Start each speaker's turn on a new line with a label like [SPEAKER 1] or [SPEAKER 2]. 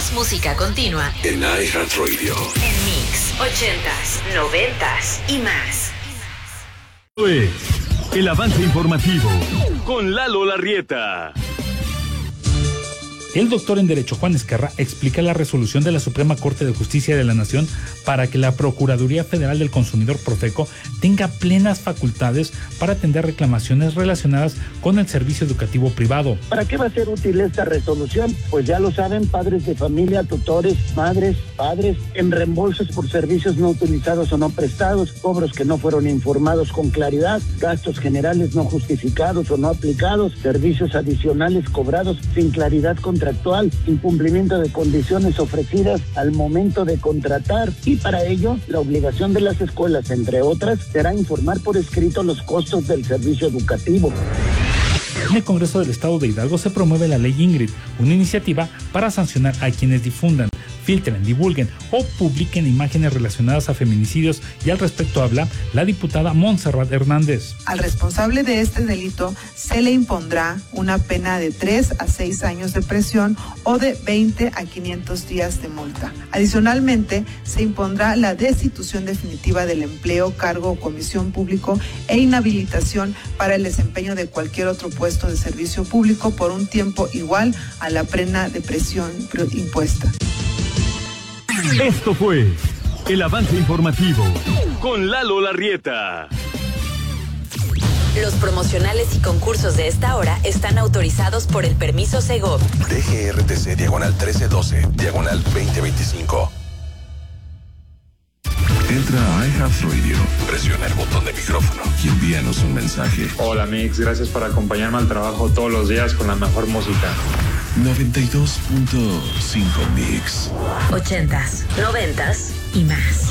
[SPEAKER 1] Más música continua
[SPEAKER 2] en iHeartRadio.
[SPEAKER 1] En Mix 80s, 90s y más.
[SPEAKER 3] Pues, el avance informativo con Lalo Larrieta.
[SPEAKER 4] El doctor en Derecho Juan Ezquerra explica la resolución de la Suprema Corte de Justicia de la Nación para que la Procuraduría Federal del Consumidor, Profeco, tenga plenas facultades para atender reclamaciones relacionadas con el servicio educativo privado.
[SPEAKER 5] ¿Para qué va a ser útil esta resolución? Pues ya lo saben, padres de familia, tutores, madres, padres, en reembolsos por servicios no utilizados o no prestados, cobros que no fueron informados con claridad, gastos generales no justificados o no aplicados, servicios adicionales cobrados sin claridad contractual, incumplimiento de condiciones ofrecidas al momento de contratar, y para ello la obligación de las escuelas, entre otras, será informar por escrito los costos del servicio educativo.
[SPEAKER 4] En el Congreso del Estado de Hidalgo se promueve la Ley Ingrid, una iniciativa para sancionar a quienes difundan, filtren, divulguen o publiquen imágenes relacionadas a feminicidios, y al respecto habla la diputada Montserrat Hernández.
[SPEAKER 6] Al responsable de este delito se le impondrá una pena de 3 a 6 años de prisión o de 20 a 500 días de multa. Adicionalmente, se impondrá la destitución definitiva del empleo, cargo o comisión público e inhabilitación para el desempeño de cualquier otro puesto de servicio público por un tiempo igual a la pena de prisión impuesta.
[SPEAKER 3] Esto fue el avance informativo con Lalo Larrieta.
[SPEAKER 1] Los promocionales y concursos de esta hora están autorizados por el permiso Segov.
[SPEAKER 2] DGRTC /1312 /2025. Entra a iHeartRadio, presiona el botón de micrófono y envíanos un mensaje.
[SPEAKER 7] Hola Mix, gracias por acompañarme al trabajo todos los días con la mejor música.
[SPEAKER 2] 92.5 Mix.
[SPEAKER 1] 80s, 90s y más.